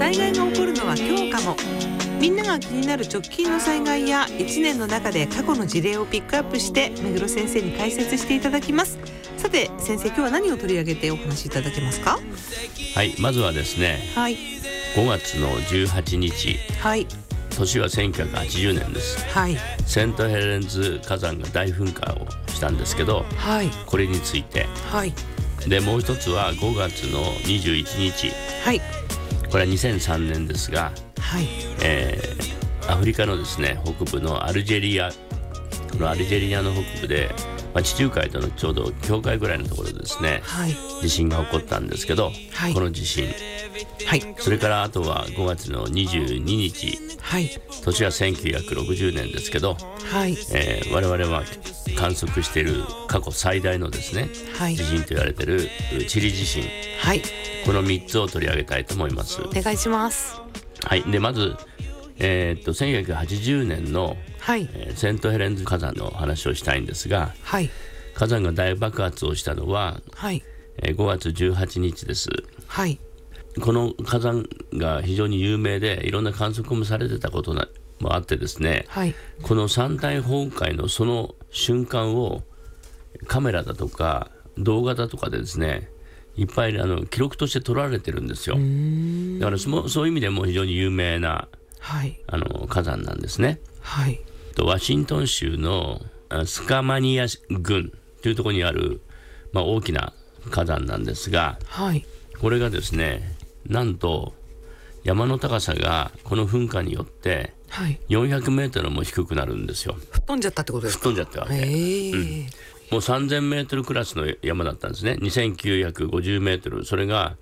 災害が起こるのは今日かも。みんなが気になる直近の災害や1年の中で過去の事例をピックアップして目黒先生に解説していただきます。さて先生、今日は何を取り上げてお話しいただけますか？ はい、まずはですね、 はい、 5月の18日、 はい、 年は1980年です。 はい、 セントヘレンズ火山が大噴火をしたんですけど、 はい、 これについて、 はい、 でもう一つは5月の21日、 はい、 これは2003年ですが、 はい、 アフリカのですね北部のアルジェリア、このアルジェリアの北部で、地中海とのちょうど境界ぐらいのところでですね、 はい、 地震が起こったんですけど、 はい、 この地震、 はい、 それからあとは5月の22日、 はい、 年は1960年ですけど、 はい、 我々は観測している過去最大のですね、 はい、 地震と言われているチリ地震、 はい、 この3つを取り上げたいと思います。 お願いします。 はい、でまず、1980年の、 はい、 セントヘレンズ火山の話をしたいんですが、 はい、 火山が大爆発をしたのは、 はい、 5月18日です。 はい、 この火山が非常に有名でいろんな観測もされてたこともあってですね、 はい、 この山体崩壊のその瞬間をカメラだとか動画だとかでですね、いっぱい記録として撮られてるんですよ。だからそういう意味でも非常に有名な、 はい、 火山なんですね。 はい、 ワシントン州のスカマニア郡というところにある、大きな火山なんですが、 はい、 これがですね、なんと山の高さがこの噴火によってはい、 400メートルも低くなるんですよ。 吹っ飛んじゃったってことですか？ 吹っ飛んじゃったわけ、もう3000メートルクラスの山だったんですね。2950メートル、それが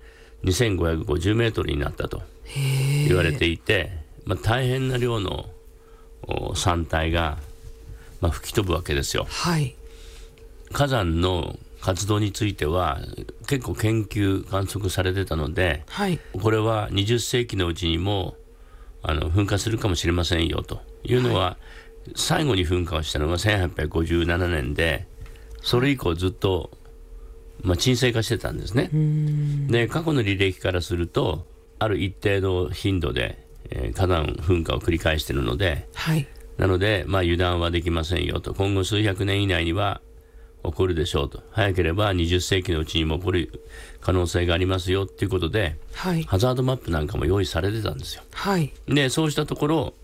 2550メートルになったと言われていて、大変な量の山体が、吹き飛ぶわけですよ。 はい、 火山の活動については結構研究観測されてたので、 はい、 これは20世紀のうちにも噴火するかもしれませんよというのは、最後に噴火をしたのが1857年で、それ以降ずっと、沈静化してたんですね。で過去の履歴からするとある一定の頻度で、火山噴火を繰り返しているので、 はい、 なので、油断はできませんよと、今後数百年以内には起こるでしょうと、早ければ20世紀のうちにも起こる可能性がありますよということで、 はい、 ハザードマップなんかも用意されてたんですよ。 はい、 でそうしたところ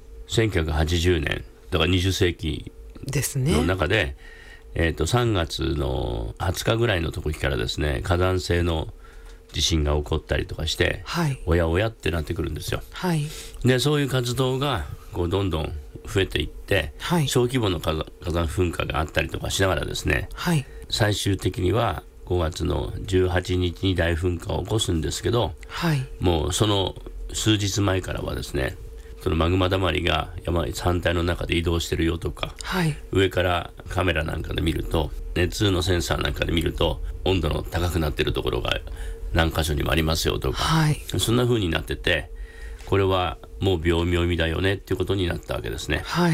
1980年だから20世紀ですねの中で、3月の20日ぐらいの時からですね、火山性の地震が起こったりとかして、 はい、 おやおやってなってくるんですよ。 はい、 でそういう活動がどんどん増えていって、 はい、 小規模の火山噴火があったりとかしながらですね、 はい、 最終的には5月の18日に大噴火を起こすんですけど、 はい、 もうその数日前からはですね、そのマグマだまりが山体の中で移動してるよとか、 はい、 上からカメラなんかで見ると、熱のセンサーなんかで見ると温度の高くなってるところが何箇所にもありますよとか、 はい、 そんな風になってて、これはもう秒読みだよねっていうことになったわけですね。 はい、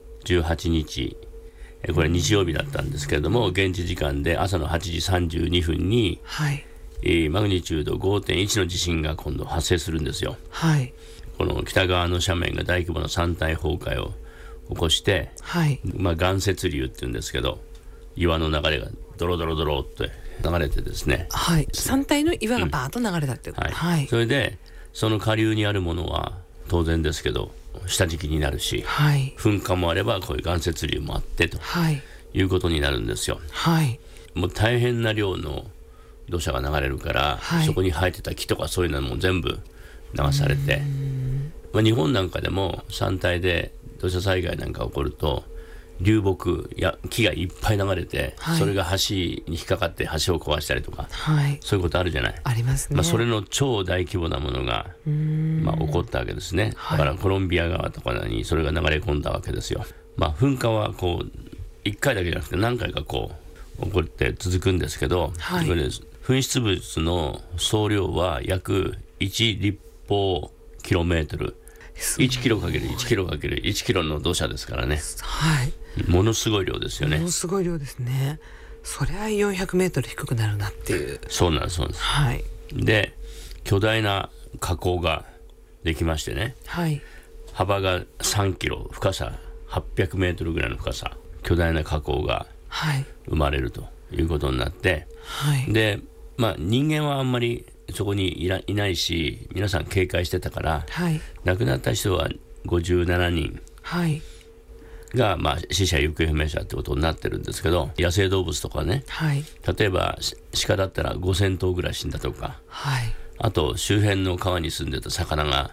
18日、これ日曜日だったんですけれども、現地時間で朝の8時32分に、 はい、 マグニチュード 5.1 の地震が今度発生するんですよ。 はい、 この北側の斜面が大規模な山体崩壊を起こして、 はい、 岩雪流っていうんですけど、岩の流れがドロドロドロって流れてですね、 はい、山体の岩がバーッと流れたっていうこと、はい、 それでその下流にあるものは当然ですけど下敷きになるし、 はい、 噴火もあればこういう岩雪流もあってと、 はい、 いうことになるんですよ。 はい、 もう大変な量の土砂が流れるから、 はい、 そこに生えてた木とかそういうのも全部流されて、日本なんかでも山体で土砂災害なんか起こると流木や木がいっぱい流れて、 はい、それが橋に引っかかって橋を壊したりとか、 はい、 そういうことあるじゃない。 ありますね。 それの超大規模なものが起こったわけですね。だからコロンビア川とかにそれが流れ込んだわけですよ。噴火はこう1回だけじゃなくて何回かこう起こって続くんですけど、 はい、 噴出物の総量は約1立方キロメートル、1キロかける1キロかける1キロの土砂ですからね、 はい、 ものすごい量ですよね。 ものすごい量ですね。そりゃ400メートル低くなるなっていう。 そうなんです、そうなんです、 はい、 で巨大な火口ができましてね、 はい、 幅が3キロ、深さ800メートルぐらいの深さ、巨大な火口が生まれるということになって、 はい、 で、人間はあんまりそこにいないし、皆さん警戒してたから、 はい、 亡くなった人は57人が、死者行方不明者ってことになってるんですけど、野生動物とかね、 はい、 例えば鹿だったら5000頭ぐらい死んだとか、 はい、 あと周辺の川に住んでた魚が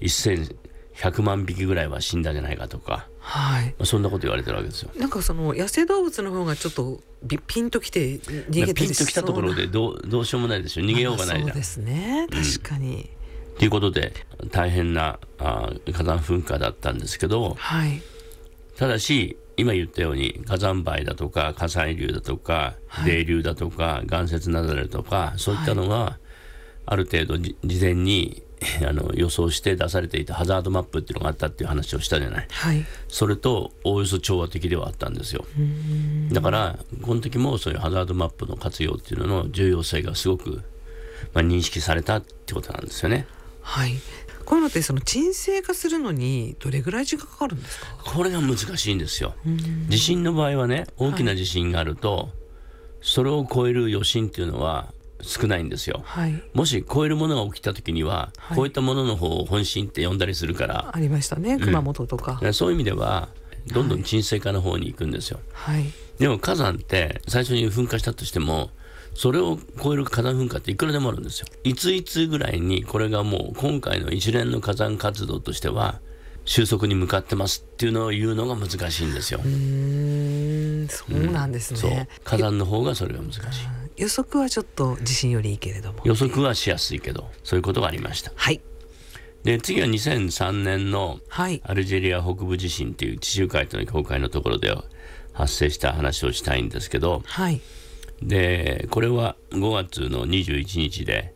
1100万匹ぐらいは死んだんじゃないかとか、 はい、 そんなこと言われてるわけですよ。 なんかその野生動物の方がちょっとピンときて逃げたりしそうな、 ピンときたところでどうしようもないですよ。逃げようがないじゃん。 そうですね、確かに、 ということで大変な火山噴火だったんですけど、 はい、 ただし今言ったように火山灰だとか火砕流だとか泥流だとか岩石雪崩とか、そういったのがある程度事前に予想して出されていたハザードマップっていうのがあったっていう話をしたじゃない、 はい、 それとおおよそ調和的ではあったんですよ。だからこの時もそういうハザードマップの活用っていうのの重要性がすごく、認識されたってことなんですよね。 はい、こういうのってその沈静化するのにどれぐらい時間かかるんですか？ これが難しいんですよ。地震の場合はね、大きな地震があると、それを超える余震っていうのは少ないんですよ、 はい、 もし超えるものが起きた時には、こういったものの方を本震って呼んだりするから、 ありましたね、熊本とか、 そういう意味ではどんどん沈静化の方に行くんですよ、 はい、 でも火山って最初に噴火したとしても、それを超える火山噴火っていくらでもあるんですよ。いつぐらいにこれがもう今回の一連の火山活動としては収束に向かってますっていうのを言うのが難しいんですよ。 そうなんですね、 そう火山の方がそれが難しい。 予測はちょっと地震よりいいけれども、 予測はしやすいけど、そういうことがありました。 はい、 で次は2003年のアルジェリア北部地震っていう地中海との境界のところで発生した話をしたいんですけど、 はい、 でこれは5月の21日で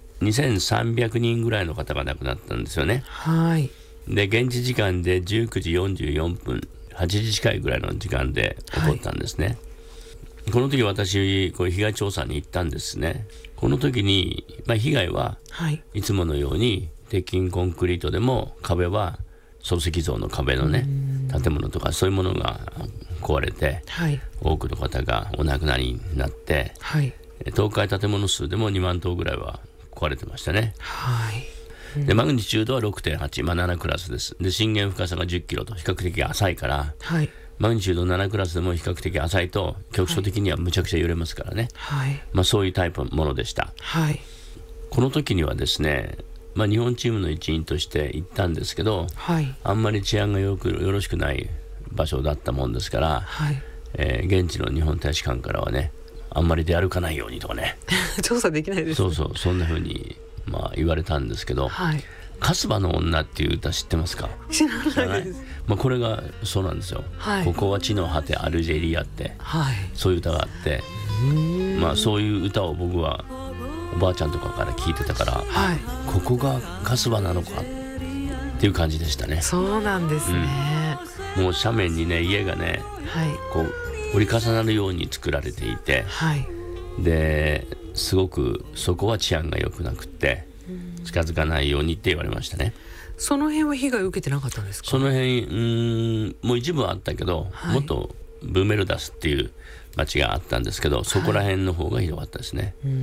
2300人ぐらいの方が亡くなったんですよね。 はい、で現地時間で19時44分、8時近いぐらいの時間で起こったんですね、はい、この時私こう被害調査に行ったんですね。この時に、被害はいつものように鉄筋コンクリートでも壁は漱石像の壁のね建物とかそういうものが壊れて、 はい、 多くの方がお亡くなりになって、 はい、 倒壊建物数でも2万棟ぐらいは壊れてましたね、 はい、 でマグニチュードは 6.8、7クラスです。で震源深さが10キロと比較的浅いから、 はい、 マグニチュード7クラスでも比較的浅いと局所的にはむちゃくちゃ揺れますからね、 はい、 そういうタイプのものでした、 はい、 この時にはですね、日本チームの一員として行ったんですけど、 はい、 あんまり治安がよろしくない場所だったもんですから、 はい、 現地の日本大使館からはね、あんまり出歩かないようにとかね調査できないですね。 そんな風に言われたんですけど、 はい、 カスバの女っていう歌知ってますか？ 知らないです。 これがそうなんですよ、はい、ここは地の果てアルジェリアって、はい、そういう歌があって、そういう歌を僕はおばあちゃんとかから聞いてたから、はい、ここがカスバなのかっていう感じでしたね。 そうなんですね、 もう斜面にね家がね、はい、こう折り重なるように作られていて、はい、ですごくそこは治安が良くなくって近づかないようにって言われましたね。 その辺は被害を受けてなかったんですか？ その辺もう一部はあったけど、はい、もっとブーメルダスっていう町があったんですけど、そこら辺の方がひどかったですね、はい、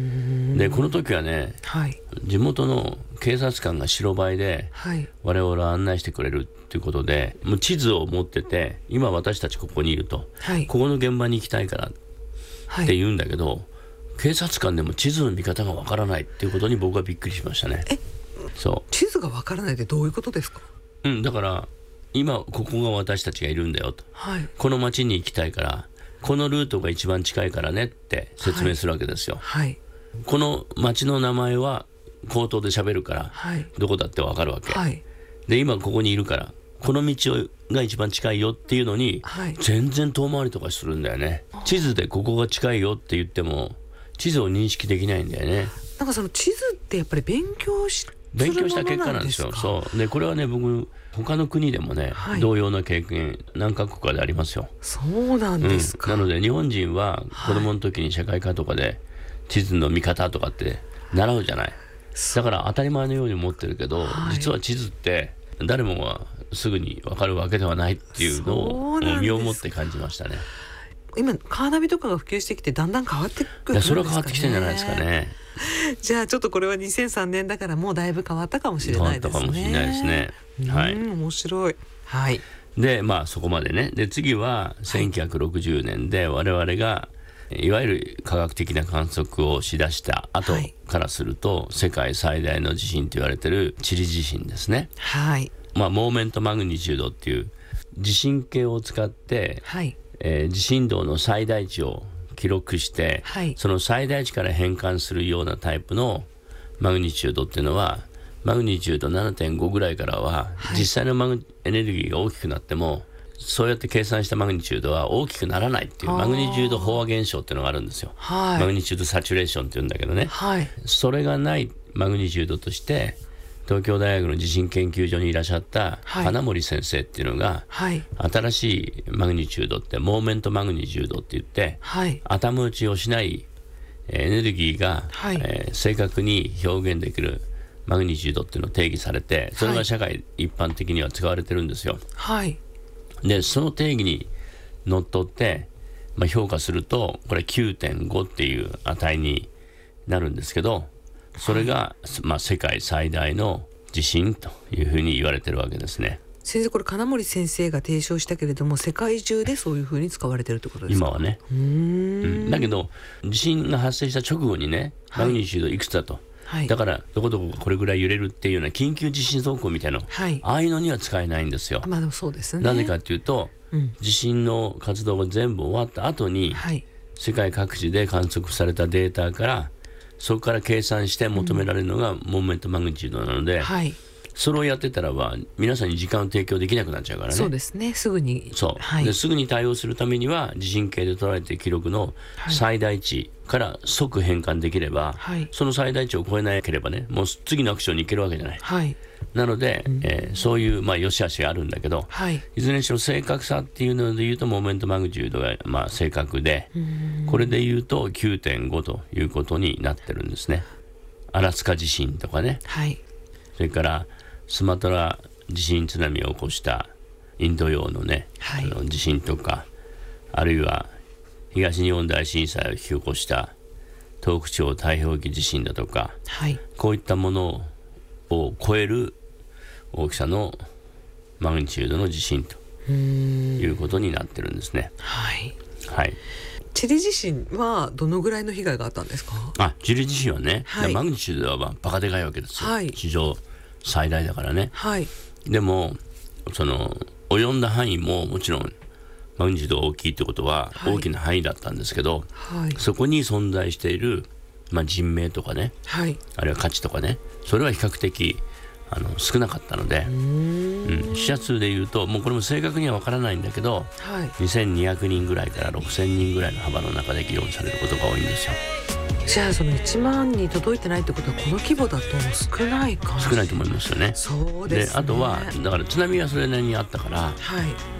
でこの時はね、はい、地元の警察官が白バイで我々を案内してくれるっていうことで、もう地図を持ってて、今私たちここにいると、はい、ここの現場に行きたいからって言うんだけど、はい、警察官でも地図の見方がわからないっていうことに僕はびっくりしましたね。そう地図がわからないってどういうことですか？ だから今ここが私たちがいるんだよと、はい、この町に行きたいからこのルートが一番近いからねって説明するわけですよ、はい、この町の名前は口頭で喋るから、はい、どこだってわかるわけ、はい、で今ここにいるからこの道が一番近いよっていうのに、はい、全然遠回りとかするんだよね。地図でここが近いよって言っても地図を認識できないんだよね。 なんかその地図ってやっぱり勉強した結果なんですよ。そうでこれはね、僕他の国でもね、はい、同様な経験何カ国かでありますよ。 そうなんですか、 なので日本人は子供の時に社会科とかで地図の見方とかって習うじゃない、 だから当たり前のように思ってるけど、 はい、 実は地図って誰もがすぐに分かるわけではないっていうのを身をもって感じましたね。 今カーナビとかが普及してきてだんだん変わってくるんですかね。 それは変わってきてるんじゃないですかね。 じゃあちょっとこれは2003年だからもうだいぶ変わったかもしれないですね。 変わったかもしれないですね。はい、 面白い。はい。 でそこまでね。で次は1960年で我々がいわゆる科学的な観測をしだした後からすると、世界最大の地震と言われているチリ地震ですね。 はい。 モーメントマグニチュードっていう地震計を使って、 はい、 地震動の最大値を記録して、 はい、 その最大値から変換するようなタイプのマグニチュードっていうのはマグニチュード 7.5 ぐらいからは、実際のエネルギーが大きくなってもそうやって計算したマグニチュードは大きくならないっていうマグニチュード飽和現象っていうのがあるんですよ。 はい、 マグニチュードサチュレーションっていうんだけどね、 はい、 それがないマグニチュードとして東京大学の地震研究所にいらっしゃった金森先生っていうのが、 はい、 新しいマグニチュードってモーメントマグニチュードって言って、 はい、 頭打ちをしないエネルギーが、 はい、 正確に表現できるマグニチュードっていうのを定義されて、それが社会一般的には使われてるんですよ。 はい、 でその定義にのっとって、評価するとこれ 9.5 っていう値になるんですけど、それが、世界最大の地震というふうに言われてるわけですね。 先生、これ金森先生が提唱したけれども世界中でそういうふうに使われてるってことですか？ 今はね。だけど地震が発生した直後にね、マグニチュードいくつだと、はい、だからどこどここれぐらい揺れるっていうような緊急地震速報みたいなの、はい、ああいうのには使えないんですよ。 でもそうですね。 なぜかっていうと、地震の活動が全部終わった後に、はい、世界各地で観測されたデータからそこから計算して求められるのがモーメントマグニチュードなので、はい、それをやってたらば皆さんに時間を提供できなくなっちゃうからね。 そうですね、すぐに。 そう、はい、ですぐに対応するためには地震計で捉えている記録の最大値から即変換できれば、はい、その最大値を超えなければね、もう次のアクションに行けるわけじゃない。はい、なので、そういう良し悪しがあるんだけど、はい、いずれにしろ正確さっていうので言うとモーメントマグニチュードが正確で、これで言うと 9.5 ということになってるんですね。アラスカ地震とかね、はい、それからスマトラ地震津波を起こしたインド洋のね、はい、地震とか、あるいは東日本大震災を引き起こした東北地方太平洋沖地震だとか、はい、こういったものを超える大きさのマグニチュードの地震ということになってるんですね。はい、はい、 チリ地震はどのぐらいの被害があったんですか？ チリ地震はね、はい、マグニチュードはバカでかいわけですよ、はい、史上最大だからね、はい、でもその及んだ範囲ももちろんマグニチュードが大きいってことは大きな範囲だったんですけど、はい、そこに存在している、人命とかね、はい、あるいは価値とかね、それは比較的少なかったので、死者数でいうともうこれも正確には分からないんだけど、はい、2200人ぐらいから6000人ぐらいの幅の中で議論されることが多いんですよ。 じゃあその1万に届いてないってことはこの規模だと少ないかもしれない。 少ないと思いますよね。 そうですね。 であとはだから津波はそれなりにあったから、はい、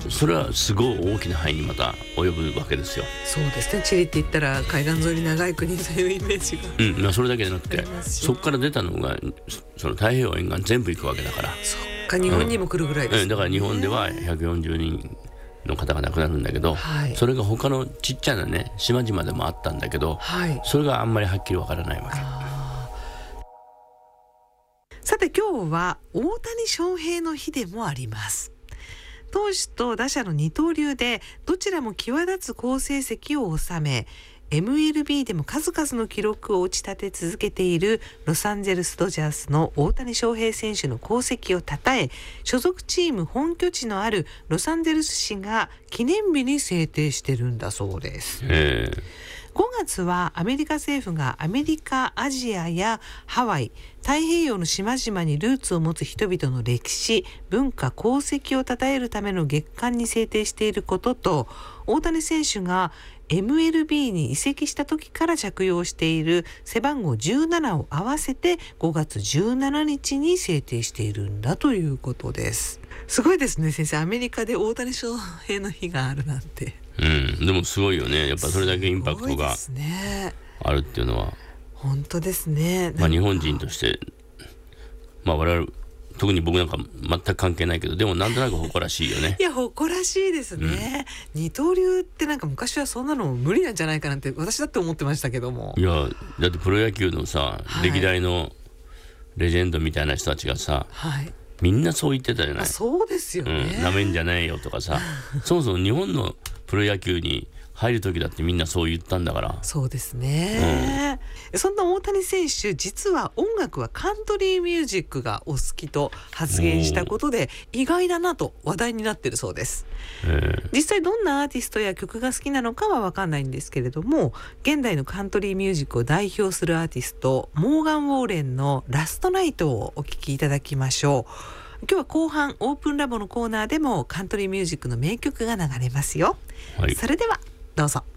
それはすごい大きな範囲にまた及ぶわけですよ。 そうですね。チリって言ったら海岸沿いに長い国というイメージが、 それだけじゃなくてそこから出たのがその太平洋沿岸全部行くわけだから。 そっか、日本にも来るぐらいですね。 だから日本では140人の方が亡くなるんだけど、はい、それが他のちっちゃなね島々でもあったんだけど、はい、それがあんまりはっきりわからないわけ。 さて今日は大谷翔平の日でもあります。投手と打者の二刀流でどちらも際立つ好成績を収め、MLB でも数々の記録を打ち立て続けているロサンゼルスドジャースの大谷翔平選手の功績をたたえ、所属チーム本拠地のあるロサンゼルス市が記念日に制定してるんだそうです。5月はアメリカ政府がアメリカ、アジアやハワイ、太平洋の島々にルーツを持つ人々の歴史、文化、功績をたたえるための月間に制定していることと、大谷選手がMLB に移籍した時から着用している背番号17を合わせて5月17日に制定しているんだということです。すごいですね先生、アメリカで大谷翔平の日があるなんて。 でもすごいよね。やっぱそれだけインパクトがあるっていうのは。 本当ですね。 日本人として、我々特に僕なんか全く関係ないけど、でもなんとなく誇らしいよね。 いや誇らしいですね、二刀流ってなんか昔はそんなの無理なんじゃないかなんて私だって思ってましたけども。 いやだってプロ野球のさ、歴代のレジェンドみたいな人たちがさ、みんなそう言ってたじゃない。 そうですよね。 なめんじゃねえよとかさそもそも日本のプロ野球に入る時だってみんなそう言ったんだから。 そうですね、そんな大谷選手、実は音楽はカントリーミュージックがお好きと発言したことで意外だなと話題になっているそうです。実際どんなアーティストや曲が好きなのかは分かんないんですけれども、現代のカントリーミュージックを代表するアーティストモーガン・ウォーレンのラストナイトをお聴きいただきましょう。今日は後半オープンラボのコーナーでもカントリーミュージックの名曲が流れますよ、それではどうぞ。